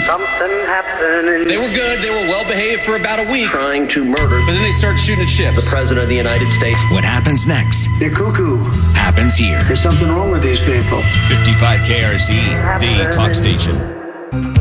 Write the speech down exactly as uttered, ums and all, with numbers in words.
Something happening. They were good. They were well behaved for about a week. Trying to murder. But then they started shooting at ships. The President of the United States. What happens next They're cuckoo. happens here. There's something wrong with these people. fifty-five K R Z, the talk station.